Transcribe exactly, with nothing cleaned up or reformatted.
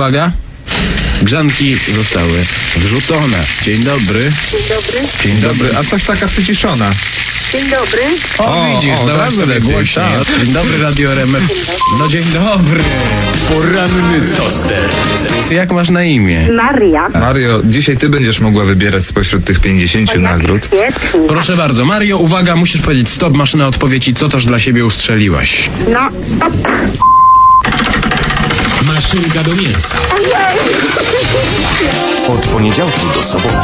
uwaga. Grzanki zostały wrzucone. Dzień dobry. Dzień dobry. Dzień dobry. A coś taka przyciszona. Dzień dobry. O, O, widzisz, o, dawaj teraz sobie lepiej, głośniej. tak. Dzień dobry, Radio R M F. No dzień dobry. Poranny toster. Jak masz na imię? Maria. Mario, dzisiaj ty będziesz mogła wybierać spośród tych pięćdziesięciu nagród. Świetnie. Proszę bardzo, Mario, uwaga, musisz powiedzieć stop, maszyna odpowiedzi, co też dla siebie ustrzeliłaś. No, stop. Maszynka do mięsa. Od poniedziałku do soboty